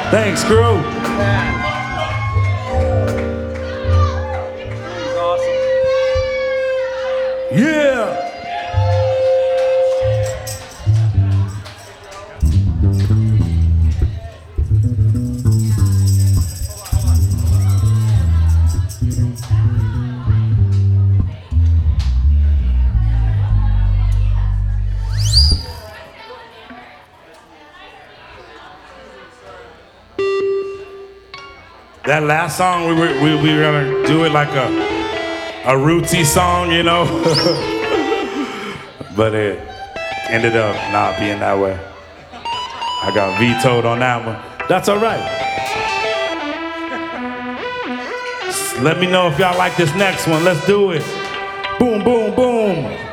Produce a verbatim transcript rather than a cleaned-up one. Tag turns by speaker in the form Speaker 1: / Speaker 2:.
Speaker 1: Thanks, crew. Yeah. That last song, we were, we, we were gonna do it like a, a rootsy song, you know? But it ended up not being that way. I got vetoed on that one. That's all right. Just let me know if y'all like this next one. Let's do it. Boom, boom, boom.